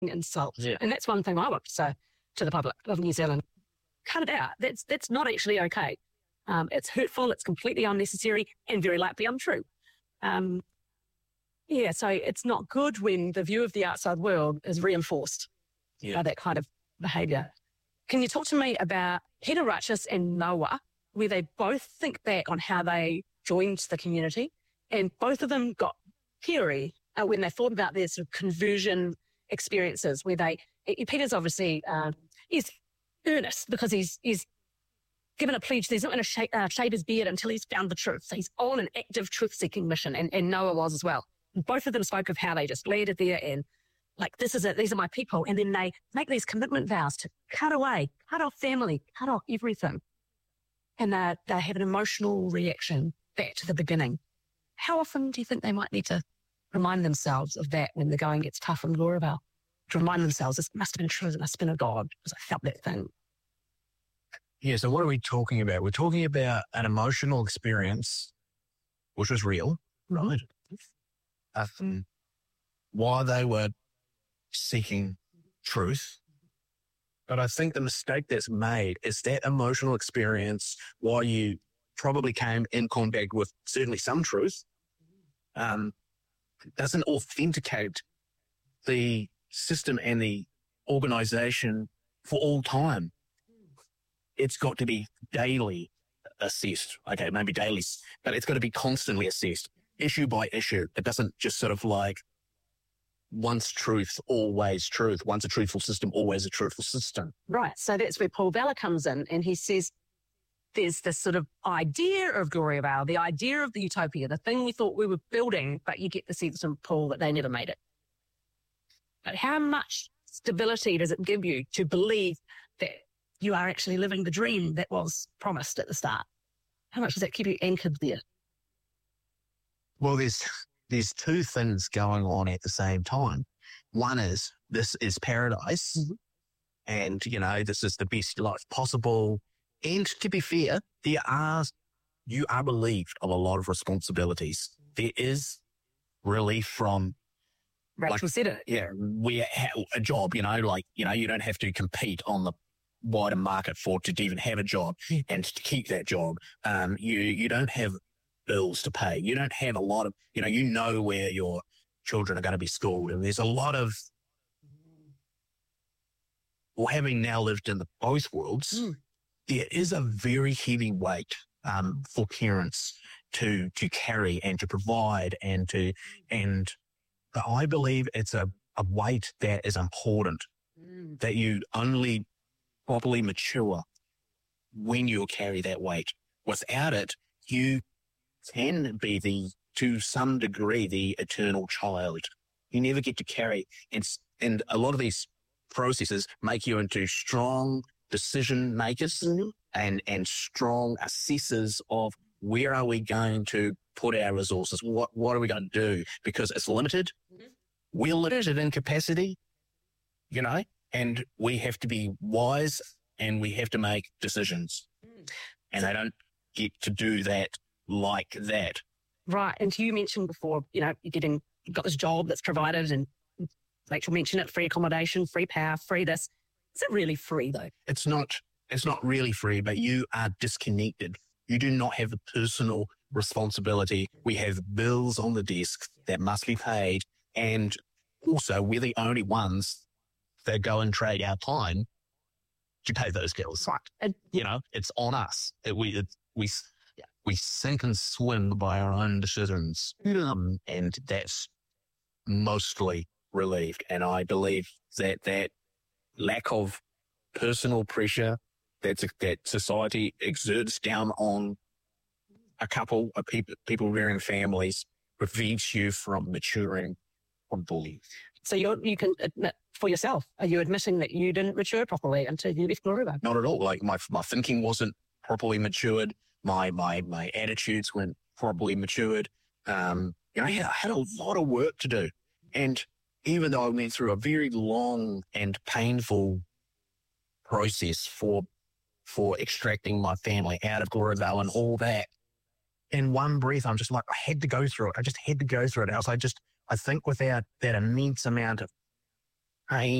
insult. Yeah. And that's one thing I want to say to the public of New Zealand. Cut it out. That's not actually okay. It's hurtful, it's completely unnecessary and very likely untrue. So it's not good when the view of the outside world is reinforced by that kind of behaviour. Can you talk to me about Peter Ratchis and Noah, where they both think back on how they joined the community, and both of them got teary when they thought about their sort of conversion experiences, where Peter's obviously is earnest because he's given a pledge that he's not going to shave his beard until he's found the truth. So he's on an active truth-seeking mission, and Noah was as well. And both of them spoke of how they just landed there and like, this is it, these are my people. And then they make these commitment vows to cut off family, cut off everything. And they have an emotional reaction back to the beginning. How often do you think they might need to remind themselves of that when the going gets tough in Lorabelle? To remind themselves, this must have been true, it must have been a God, because I felt that thing. Yeah, so what are we talking about? We're talking about an emotional experience, which was real, right? While they were seeking truth. But I think the mistake that's made is that emotional experience, while you probably came in contact with certainly some truth, doesn't authenticate the system and the organization for all time. It's got to be daily assessed. Okay, maybe daily, but it's got to be constantly assessed, issue by issue. It doesn't just sort of like once truth, always truth. Once a truthful system, always a truthful system. Right. So that's where Paul Vella comes in, and he says there's this sort of idea of Gloria Vale, the idea of the utopia, the thing we thought we were building, but you get the sense from Paul that they never made it. But how much stability does it give you to believe that you are actually living the dream that was promised at the start? How much does that keep you anchored there? Well, there's two things going on at the same time. One is, this is paradise, and, you know, this is the best life possible. And to be fair, you are relieved of a lot of responsibilities. There is relief from... Rachel said it. Yeah, a job, you don't have to compete on the wider market to even have a job and to keep that job. You don't have bills to pay. You don't have a lot of, you know where your children are going to be schooled. And there's a lot of, having now lived in both worlds, there is a very heavy weight for parents to carry and to provide but I believe it's a weight that is important, that you only properly mature when you carry that weight. Without it, you can be to some degree, the eternal child. You never get to carry, and a lot of these processes make you into strong decision makers and strong assessors of where are we going to put our resources? What are we going to do? Because it's limited. We're limited in capacity, and we have to be wise and we have to make decisions. And they don't get to do that like that. Right. And you mentioned before, you've got this job that's provided, and Rachel mentioned it, free accommodation, free power, free this. Is it really free though? It's not really free, but you are disconnected. You do not have the personal responsibility. We have bills on the desk that must be paid. And also, we're the only ones that go and trade our time to pay those bills. Right. And, it's on us. We sink and swim by our own decisions. And that's mostly relieved. And I believe that lack of personal pressure that society exerts down on a couple of people rearing families prevents you from maturing fully. So you can admit for yourself, are you admitting that you didn't mature properly until you left Gloria? Not at all. Like my thinking wasn't properly matured. My attitudes weren't properly matured. I had a lot of work to do. And even though I went through a very long and painful process for extracting my family out of Gloria Vale and all that, in one breath, I'm just like, I had to go through it. I just had to go through it. I think without that immense amount of pain